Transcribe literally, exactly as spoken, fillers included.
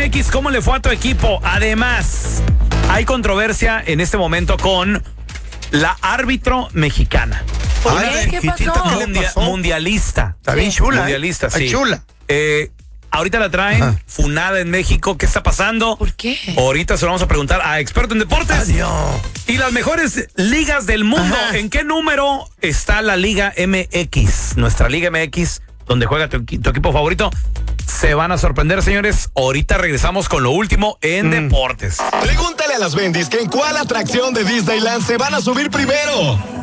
X, ¿cómo le fue a tu equipo? Además, hay controversia en este momento con la árbitro mexicana. ¿Por Ay, qué? ¿Qué chiquitita, pasó? ¿qué le Mundia- pasó? mundialista. Está bien chula. ¿eh? Mundialista, Está sí. chula. Eh, ahorita la traen Ajá. funada en México. ¿Qué está pasando? ¿Por qué? Ahorita se lo vamos a preguntar a experto en deportes. Adiós. Y las mejores ligas del mundo. Ajá. ¿En qué número está la Liga M X? Nuestra Liga M X, donde juega tu, equi- tu equipo favorito. Se van a sorprender, señores. Ahorita regresamos con lo último en Mm. deportes. Pregúntale a las bendis que en cuál atracción de Disneyland se van a subir primero.